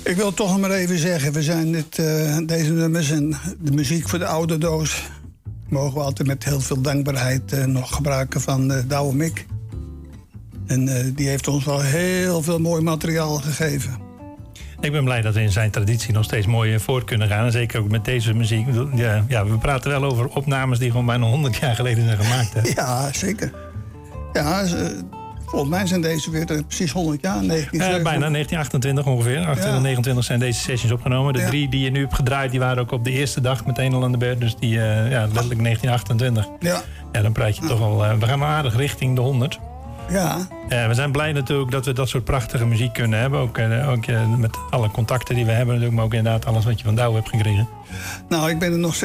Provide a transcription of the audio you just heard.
Ik wil toch nog maar even zeggen, we zijn deze nummers en de muziek voor de oude doos mogen we altijd met heel veel dankbaarheid nog gebruiken van Douwe Mick. En die heeft ons wel heel veel mooi materiaal gegeven. Ik ben blij dat we in zijn traditie nog steeds mooi voort kunnen gaan. En zeker ook met deze muziek. Ja, we praten wel over opnames die gewoon bijna 100 jaar geleden zijn gemaakt. Hè? Ja, zeker. Ja, volgens mij zijn deze weer precies 100 jaar. Bijna 1928 ongeveer. 1929 zijn deze sessions opgenomen. De 3 die je nu hebt gedraaid, die waren ook op de eerste dag meteen al aan de beurt. Dus die letterlijk 1928. Ja, dan praat je toch al... we gaan maar aardig richting de 100. Ja. We zijn blij natuurlijk dat we dat soort prachtige muziek kunnen hebben. Ook met alle contacten die we hebben natuurlijk. Maar ook inderdaad alles wat je van Douwe hebt gekregen. Nou, ik ben er nog